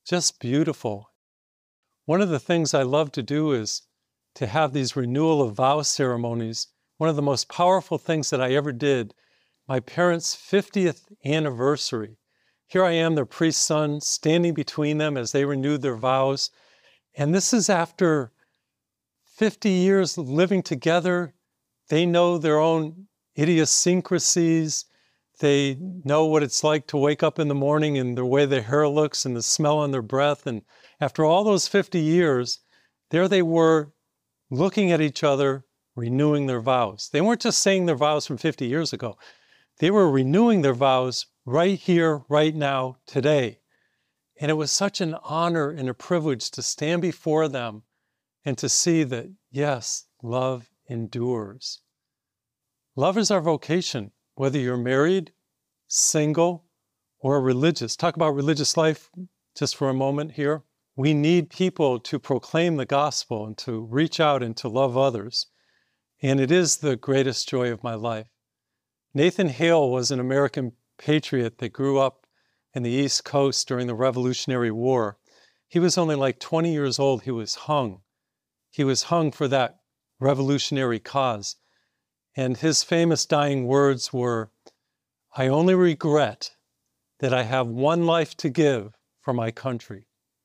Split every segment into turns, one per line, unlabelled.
just beautiful. One of the things I love to do is to have these renewal of vow ceremonies. One of the most powerful things that I ever did, my parents' 50th anniversary. Here I am, their priest's son, standing between them as they renewed their vows. And this is after 50 years living together. They know their own idiosyncrasies. They know what it's like to wake up in the morning and the way their hair looks and the smell on their breath. And after all those 50 years, there they were looking at each other, renewing their vows. They weren't just saying their vows from 50 years ago. They were renewing their vows right here, right now, today. And it was such an honor and a privilege to stand before them and to see that, yes, love endures. Love is our vocation, whether you're married, single, or religious. Talk about religious life just for a moment here. We need people to proclaim the gospel and to reach out and to love others. And it is the greatest joy of my life. Nathan Hale was an American patriot that grew up in the East Coast during the Revolutionary War. He was only like 20 years old. He was hung. He was hung for that revolutionary cause. And his famous dying words were, "I only regret that I have one life to give for my country.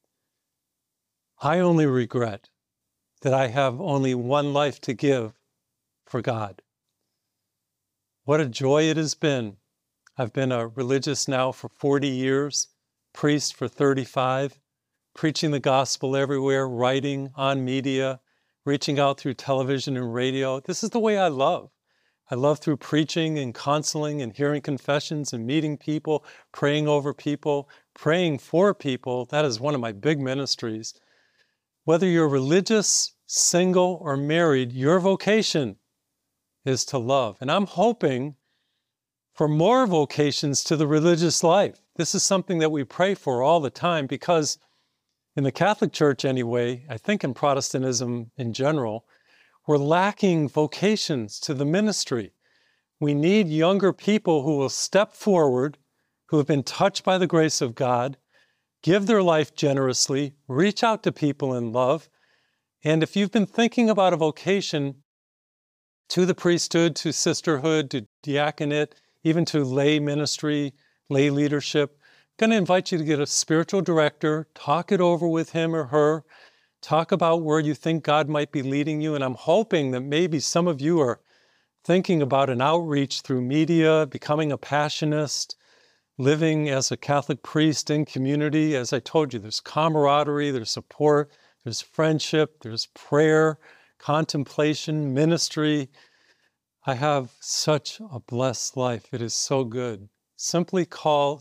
I only regret that I have only one life to give for God." What a joy it has been. I've been a religious now for 40 years, priest for 35, preaching the gospel everywhere, writing on media, reaching out through television and radio. This is the way I love. I love through preaching and counseling and hearing confessions and meeting people, praying over people, praying for people. That is one of my big ministries. Whether you're religious, single, or married, your vocation is to love. And I'm hoping for more vocations to the religious life. This is something that we pray for all the time because in the Catholic Church anyway, I think in Protestantism in general, we're lacking vocations to the ministry. We need younger people who will step forward, who have been touched by the grace of God, give their life generously, reach out to people in love. And if you've been thinking about a vocation to the priesthood, to sisterhood, to diaconate, even to lay ministry, lay leadership, I'm going to invite you to get a spiritual director, talk it over with him or her, talk about where you think God might be leading you. And I'm hoping that maybe some of you are thinking about an outreach through media, becoming a passionist, living as a Catholic priest in community. As I told you, there's camaraderie, there's support, there's friendship, there's prayer, contemplation, ministry. I have such a blessed life. It is so good. Simply call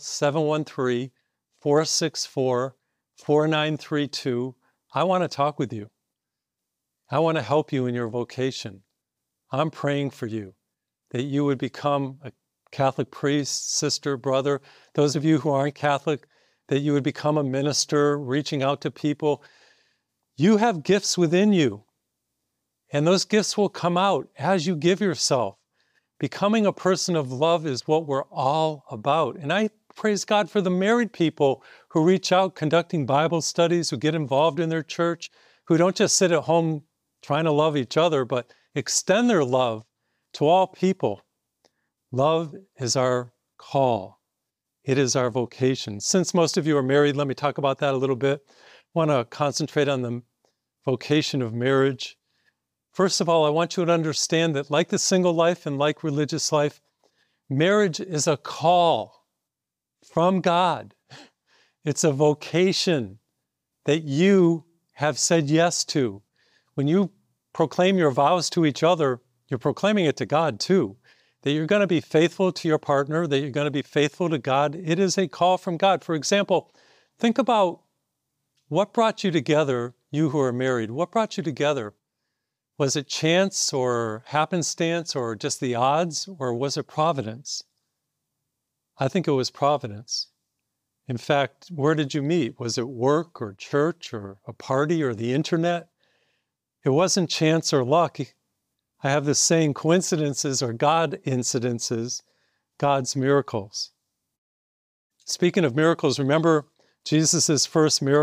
713-464-4932. I want to talk with you. I want to help you in your vocation. I'm praying for you that you would become a Catholic priest, sister, brother. Those of you who aren't Catholic, that you would become a minister, reaching out to people. You have gifts within you. And those gifts will come out as you give yourself. Becoming a person of love is what we're all about. And I praise God for the married people who reach out, conducting Bible studies, who get involved in their church, who don't just sit at home trying to love each other, but extend their love to all people. Love is our call. It is our vocation. Since most of you are married, let me talk about that a little bit. I want to concentrate on the vocation of marriage. First of all, I want you to understand that like the single life and like religious life, marriage is a call from God. It's a vocation that you have said yes to. When you proclaim your vows to each other, you're proclaiming it to God too. That you're going to be faithful to your partner, that you're going to be faithful to God. It is a call from God. For example, think about what brought you together, you who are married. What brought you together? Was it chance or happenstance or just the odds, or was it providence? I think it was providence. In fact, where did you meet? Was it work or church or a party or the internet? It wasn't chance or luck. I have this saying, coincidences are God incidences, God's miracles. Speaking of miracles, remember Jesus' first miracle